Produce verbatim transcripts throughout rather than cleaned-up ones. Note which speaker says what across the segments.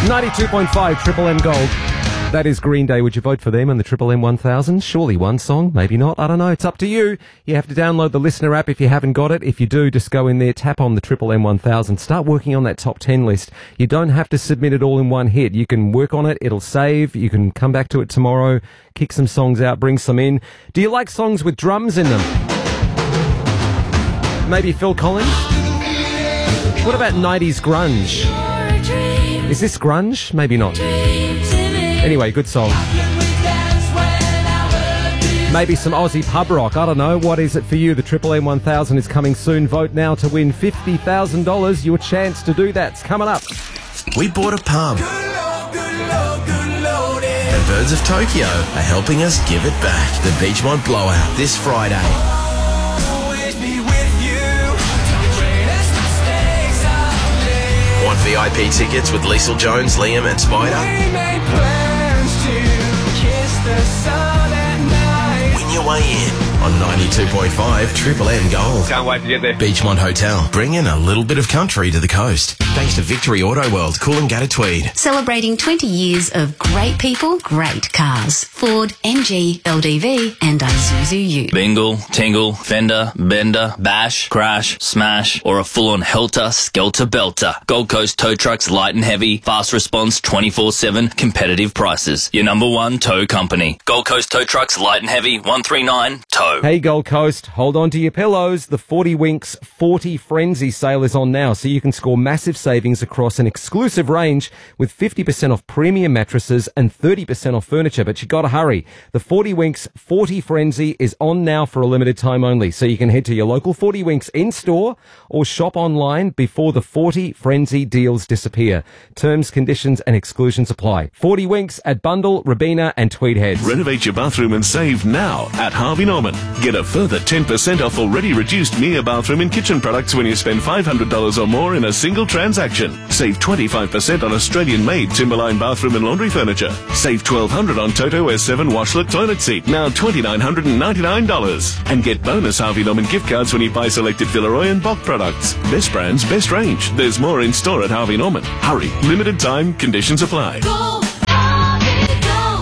Speaker 1: ninety-two point five Triple M Gold. That is Green Day. Would you vote for them and the Triple M one thousand? Surely one song, maybe not. I don't know. It's up to you. You have to download the Listener app if you haven't got it. If you do, just go in there, tap on the Triple M one thousand, start working on that top ten list. You don't have to submit it all in one hit. You can work on it. It'll save. You can come back to it tomorrow, kick some songs out, bring some in. Do you like songs with drums in them? Maybe Phil Collins? What about nineties grunge? Is this grunge? Maybe not. Anyway, good song. Maybe some Aussie pub rock. I don't know. What is it for you? The Triple M one thousand is coming soon. Vote now to win fifty thousand dollars. Your chance to do that's coming up.
Speaker 2: We bought a pub. The Birds of Tokyo are helping us give it back. The Beachmont Blowout this Friday. Want V I P tickets with Liesl Jones, Liam and Spider? Win your way in on ninety-two point five Triple M Gold.
Speaker 3: Can't wait to get there.
Speaker 2: Beachmont Hotel, bringing a little bit of country to the coast. Thanks to Victory Auto World, Coolangatta Tweed.
Speaker 4: Celebrating twenty years of great people, great cars. Ford, M G, L D V and Isuzu Ute.
Speaker 5: Bingle, tingle, fender, bender, bash, crash, smash, or a full-on helter, skelter, belter. Gold Coast Tow Trucks, light and heavy, fast response, twenty-four seven, competitive prices. Your number one tow company. Gold Coast Tow Trucks, light and heavy, one three nine, tow.
Speaker 1: Hey Gold Coast, hold on to your pillows. The forty Winks forty Frenzy sale is on now, so you can score massive savings across an exclusive range with fifty percent off premium mattresses and thirty percent off furniture. But you got to hurry. The forty Winks forty Frenzy is on now for a limited time only, so you can head to your local forty Winks in-store or shop online before the forty Frenzy deals disappear. Terms, conditions and exclusions apply. forty Winks at Bundle, Robina and Tweed Heads.
Speaker 6: Renovate your bathroom and save now at Harvey Norman. Get a further ten percent off already reduced Mia bathroom and kitchen products when you spend five hundred dollars or more in a single transaction. Save twenty-five percent on Australian-made Timberline bathroom and laundry furniture. Save twelve hundred dollars on Toto S seven washlet toilet seat, now two thousand nine hundred ninety-nine dollars. And get bonus Harvey Norman gift cards when you buy selected Villeroy and Bock products. Best brands, best range. There's more in store at Harvey Norman. Hurry, limited time, conditions apply.
Speaker 4: Go, Harvey,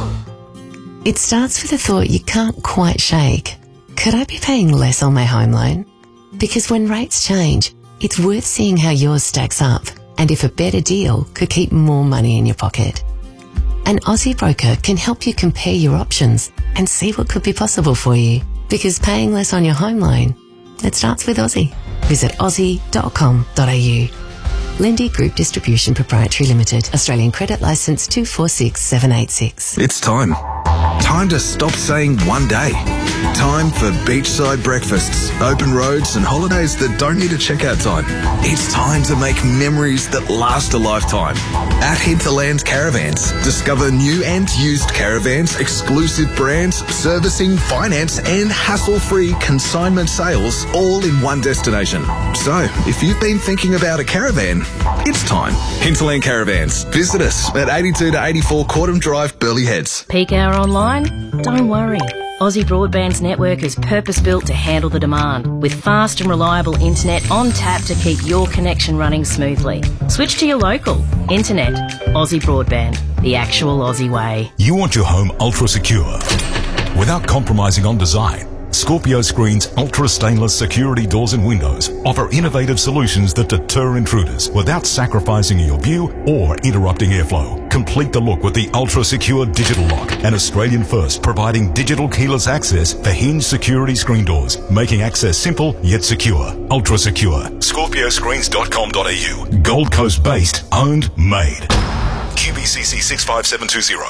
Speaker 4: go. It starts with a thought you can't quite shake. Could I be paying less on my home loan? Because when rates change, it's worth seeing how yours stacks up and if a better deal could keep more money in your pocket. An Aussie broker can help you compare your options and see what could be possible for you. Because paying less on your home loan, it starts with Aussie. Visit aussie dot com dot a u. Lindy Group Distribution Proprietary Limited. Australian Credit Licence two four six seven eight six.
Speaker 7: It's time. Time to stop saying one day. Time for beachside breakfasts, open roads and holidays that don't need a checkout time. It's time to make memories that last a lifetime. At Hinterland Caravans, discover new and used caravans, exclusive brands, servicing, finance and hassle-free consignment sales all in one destination. So, if you've been thinking about a caravan, it's time. Hinterland Caravans. Visit us at eighty-two to eighty-four Courtham Drive, Burleigh Heads.
Speaker 8: Peak hour online? Don't worry. Aussie Broadband's network is purpose-built to handle the demand, with fast and reliable internet on tap to keep your connection running smoothly. Switch to your local. Internet. Aussie Broadband. The actual Aussie way.
Speaker 9: You want your home ultra-secure without compromising on design. Scorpio Screen's ultra stainless security doors and windows offer innovative solutions that deter intruders without sacrificing your view or interrupting airflow. Complete the look with the ultra secure digital lock, an Australian first providing digital keyless access for hinge security screen doors, making access simple yet secure. Ultra secure. scorpio screens dot com dot a u. Gold Coast based, owned, made. Q B C C six five seven two zero.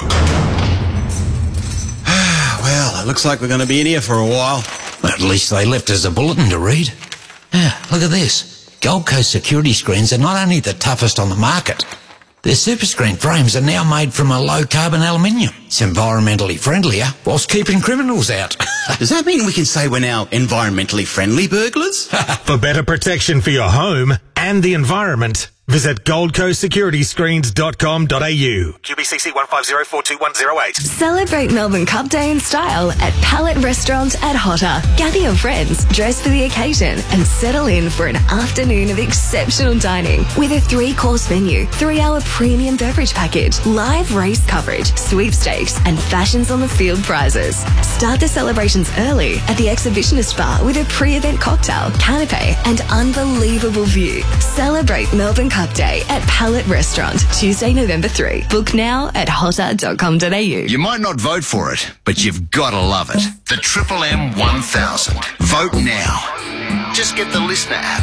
Speaker 10: Well, it looks like we're going to be in here for a while. At least they left us a bulletin to read. Ah, look at this. Gold Coast security screens are not only the toughest on the market, their super screen frames are now made from a low-carbon aluminium. It's environmentally friendlier whilst keeping criminals out.
Speaker 11: Does that mean we can say we're now environmentally friendly burglars?
Speaker 12: For better protection for your home and the environment,
Speaker 3: Visit gold coast security screens dot com dot a u.
Speaker 12: Q B C C one five zero four two one zero eight.
Speaker 13: Celebrate Melbourne Cup Day in style at Palette Restaurant at Hotter. Gather your friends, dress for the occasion, and settle in for an afternoon of exceptional dining with a three-course menu, three-hour premium beverage package, live race coverage, sweepstakes, and fashions on the field prizes. Start the celebrations early at the Exhibitionist Bar with a pre-event cocktail, canapé, and unbelievable view. Celebrate Melbourne Cup Day at Palette Restaurant, Tuesday, November third. Book now at hotter dot com dot a u.
Speaker 11: You might not vote for it, but you've got to love it. The Triple M one thousand. Vote now. Just get the Listener app.